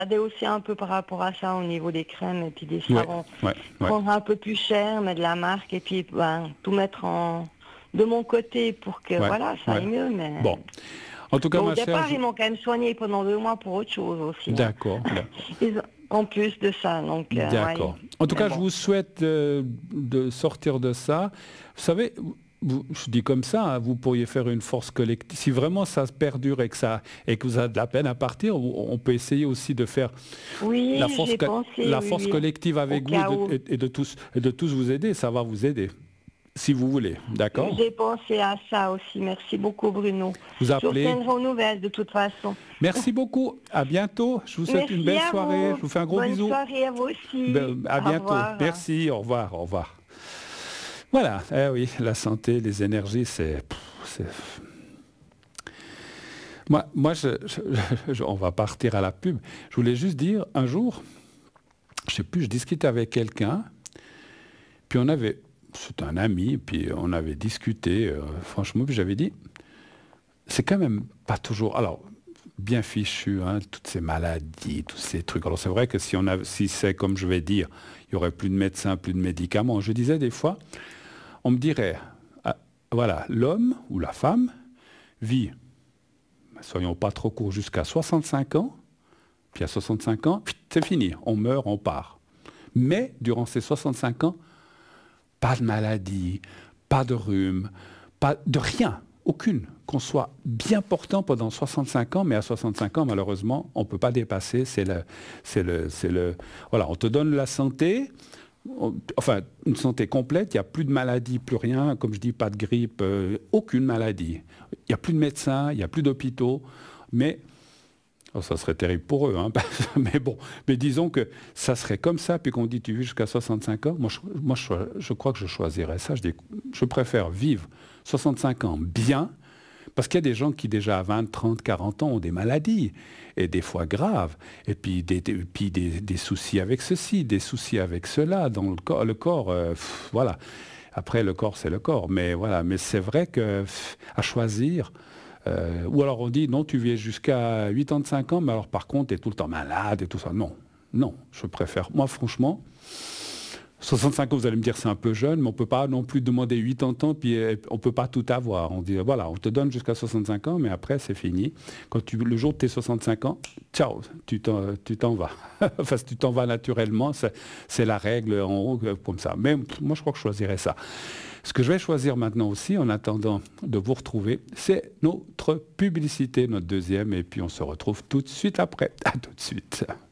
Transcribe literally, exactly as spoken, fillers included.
regardé aussi un peu par rapport à ça au niveau des crèmes et puis des Ouais, savons. ouais, ouais. Prendre un peu plus cher, mais de la marque, et puis ben, tout mettre en de mon côté pour que Ouais, voilà, ça ouais. aille mieux. Mais Bon. En tout cas, bon, au ma chère, départ, je- ils m'ont quand même soigné pendant deux mois pour autre chose aussi. Hein. d'accord, d'accord. Ils ont- En plus de ça, donc euh, ouais. D'accord. En tout Mais cas, je bon. vous souhaite euh, de sortir de ça. Vous savez, vous- je dis comme ça, hein, vous pourriez faire une force collective. Si vraiment ça se perdure et que, ça, et que vous avez de la peine à partir, on on peut essayer aussi de faire la Oui, force, j'ai co- pensé, la oui, force oui. collective Au avec vous et cas de, où. et- et de tous, et de tous vous aider. Ça va vous aider, si vous voulez. D'accord? J'ai pensé à ça aussi. Merci beaucoup, Bruno. Vous Je vous appelez. retiendrai aux nouvelles de toute façon. Merci beaucoup. À bientôt. Je vous souhaite une Merci belle à soirée. vous. Je vous fais un gros Bonne bisou. soirée à vous aussi. Ben, à Au bientôt. revoir. Merci. Au revoir. Au revoir. Voilà, eh oui, la santé, les énergies, c'est... pff, c'est- Moi, moi je, je- je- on va partir à la pub. Je voulais juste dire, un jour, je sais plus, je discutais avec quelqu'un, puis on avait... C'était un ami, puis on avait discuté, euh, franchement, puis j'avais dit, c'est quand même pas toujours... Alors, bien fichu, hein, toutes ces maladies, tous ces trucs. Alors c'est vrai que si, on a, si c'est comme je vais dire, il y aurait plus de médecins, plus de médicaments. Je disais des fois, on me dirait, ah, voilà, l'homme ou la femme vit, soyons pas trop courts, jusqu'à soixante-cinq ans, puis à soixante-cinq ans, c'est fini, on meurt, on part. Mais durant ces soixante-cinq ans, pas de maladie, pas de rhume, pas de rien, aucune. Qu'on soit bien portant pendant soixante-cinq ans, mais à soixante-cinq ans, malheureusement, on ne peut pas dépasser. C'est le, c'est le, c'est le, voilà, on te donne la santé, on- enfin, une santé complète, il n'y a plus de maladie, plus rien, comme je dis, pas de grippe, euh, aucune maladie. Il n'y a plus de médecins, il n'y a plus d'hôpitaux, mais oh, ça serait terrible pour eux, hein. Mais bon, mais disons que ça serait comme ça, puis qu'on dit tu vis jusqu'à soixante-cinq ans. Moi, je, moi je, je crois que je choisirais ça. Je, dis, je préfère vivre soixante-cinq ans bien, parce qu'il y a des gens qui déjà à vingt, trente, quarante ans ont des maladies, et des fois graves, et puis des, des- puis des, des soucis avec ceci, des soucis avec cela, dans le corps, le corps euh, pff, voilà. Après, le corps, c'est le corps, mais voilà. Mais c'est vrai que pff, à choisir, euh, ou alors on dit, non, tu vis jusqu'à quatre-vingt-cinq ans, mais alors par contre, tu es tout le temps malade et tout ça. Non, non, je préfère. Moi, franchement, soixante-cinq ans, vous allez me dire, c'est un peu jeune, mais on ne peut pas non plus demander quatre-vingts ans, puis euh, on ne peut pas tout avoir. On dit, voilà, on te donne jusqu'à soixante-cinq ans, mais après, c'est fini. Quand tu, le jour de tes soixante-cinq ans, ciao, tu t'en, tu t'en vas. Enfin, tu t'en vas naturellement, c'est, c'est la règle en haut, euh, comme ça. Mais moi, je crois que je choisirais ça. Ce que je vais choisir maintenant aussi, en attendant de vous retrouver, c'est notre publicité, notre deuxième, et puis on se retrouve tout de suite après. À tout de suite.